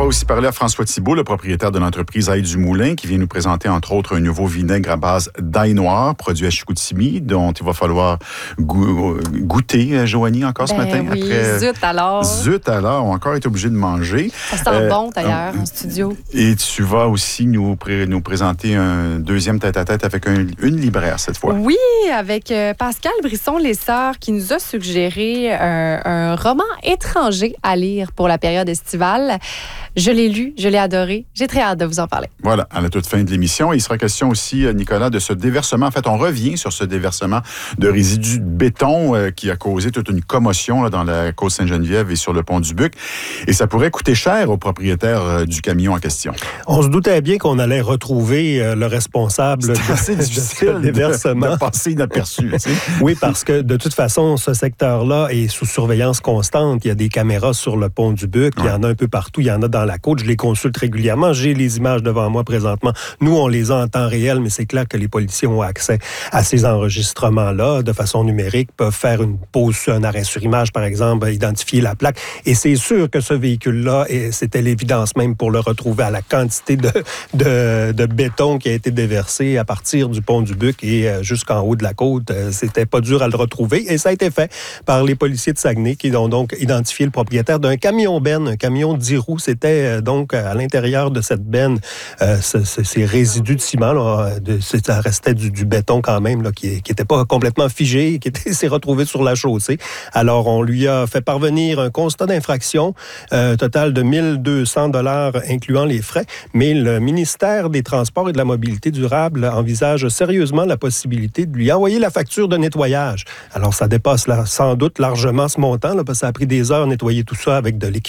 aussi parler à François Thibault, le propriétaire de l'entreprise Ail du Moulin, qui vient nous présenter, entre autres, un nouveau vinaigre à base d'ail noir, produit à Chicoutimi, dont il va falloir goûter, Joanie, encore ce matin. Oui, après... zut alors. Zut alors, on a encore été obligé de manger. Ça sent bon, d'ailleurs, en studio. Et tu vas aussi nous présenter un deuxième tête-à-tête avec une libraire, cette fois. Oui, avec Pascal Brisson-Lessard, qui nous a suggéré un roman étranger à lire pour la période estivale. Je l'ai lu, je l'ai adoré. J'ai très hâte de vous en parler. Voilà, à la toute fin de l'émission. Il sera question aussi, Nicolas, de ce déversement. En fait, on revient sur ce déversement de résidus de béton qui a causé toute une commotion là, dans la côte Sainte-Geneviève et sur le pont du Buc. Et ça pourrait coûter cher aux propriétaires du camion en question. On se doutait bien qu'on allait retrouver le responsable de déversement. De passer inaperçu. Tu sais. Oui, parce que de toute façon, ce secteur-là est sous surveillance constante. Il y a des caméras sur le pont du Buc. Il y en a un peu partout. Il y en a dans la côte. Je les consulte régulièrement. J'ai les images devant moi présentement. Nous, on les a en temps réel, mais c'est clair que les policiers ont accès à ces enregistrements-là de façon numérique, peuvent faire une pause, un arrêt sur image, par exemple, identifier la plaque. Et c'est sûr que ce véhicule-là, c'était l'évidence même pour le retrouver à la quantité de béton qui a été déversé à partir du pont du Buc et jusqu'en haut de la côte. C'était pas dur à le retrouver. Et ça a été fait par les policiers de Saguenay qui ont donc identifié le propriétaire d'un camion-benne, un camion 10 roues. C'était donc à l'intérieur de cette benne, ces résidus de ciment, là, ça restait du béton quand même, là, qui n'était pas complètement figé, qui s'est retrouvé sur la chaussée. Alors, on lui a fait parvenir un constat d'infraction, total de 1 200 $ incluant les frais, mais le ministère des Transports et de la Mobilité durable envisage sérieusement la possibilité de lui envoyer la facture de nettoyage. Alors, ça dépasse sans doute largement ce montant, là, parce que ça a pris des heures nettoyer tout ça avec de l'équipement